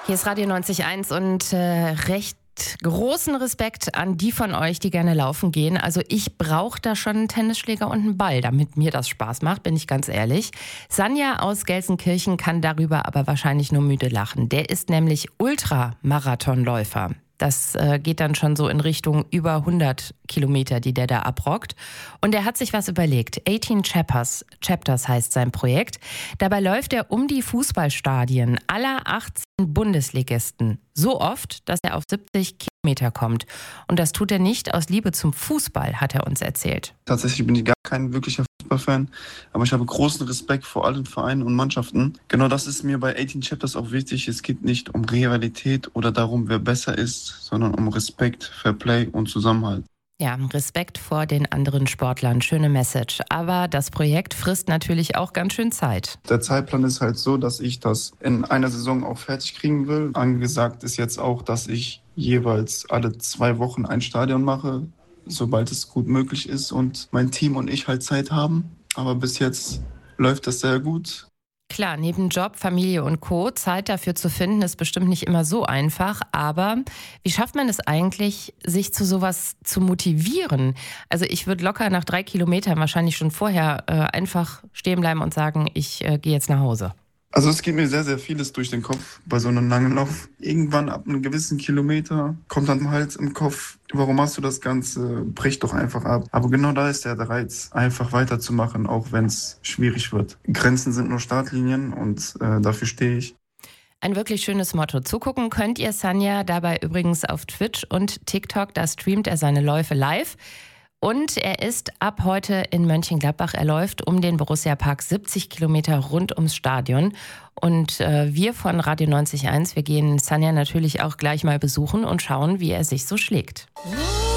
Hier ist Radio 90.1 und recht großen Respekt an die von euch, die gerne laufen gehen. Also ich brauche da schon einen Tennisschläger und einen Ball, damit mir das Spaß macht, bin ich ganz ehrlich. Sanja aus Gelsenkirchen kann darüber aber wahrscheinlich nur müde lachen. Der ist nämlich Ultramarathonläufer. Das geht dann schon so in Richtung über 100 Kilometer, die der da abrockt. Und er hat sich was überlegt. 18 Chapters heißt sein Projekt. Dabei läuft er um die Fußballstadien aller 18 Bundesligisten. So oft, dass er auf 70 Kilometer kommt. Und das tut er nicht aus Liebe zum Fußball, hat er uns erzählt. Tatsächlich bin ich gar kein wirklicher Fußballfan, aber ich habe großen Respekt vor allen Vereinen und Mannschaften. Genau das ist mir bei 18 Chapters auch wichtig. Es geht nicht um Rivalität oder darum, wer besser ist, sondern um Respekt, Fairplay und Zusammenhalt. Ja, Respekt vor den anderen Sportlern. Schöne Message. Aber das Projekt frisst natürlich auch ganz schön Zeit. Der Zeitplan ist halt so, dass ich das in einer Saison auch fertig kriegen will. Angesagt ist jetzt auch, dass ich jeweils alle 2 Wochen ein Stadion mache, sobald es gut möglich ist und mein Team und ich halt Zeit haben. Aber bis jetzt läuft das sehr gut. Klar, neben Job, Familie und Co. Zeit dafür zu finden, ist bestimmt nicht immer so einfach. Aber wie schafft man es eigentlich, sich zu sowas zu motivieren? Also ich würde locker nach 3 Kilometern wahrscheinlich schon vorher einfach stehen bleiben und sagen, ich gehe jetzt nach Hause. Also es geht mir sehr, sehr vieles durch den Kopf bei so einem langen Lauf. Irgendwann ab einem gewissen Kilometer kommt dann halt im Kopf, warum machst du das Ganze? Brich doch einfach ab. Aber genau da ist der Reiz, einfach weiterzumachen, auch wenn es schwierig wird. Grenzen sind nur Startlinien und dafür stehe ich. Ein wirklich schönes Motto. Zugucken könnt ihr Sanja dabei übrigens auf Twitch und TikTok. Da streamt er seine Läufe live. Und er ist ab heute in Mönchengladbach. Er läuft um den Borussia-Park 70 Kilometer rund ums Stadion. Und wir von Radio 90.1, wir gehen Sanja natürlich auch gleich mal besuchen und schauen, wie er sich so schlägt.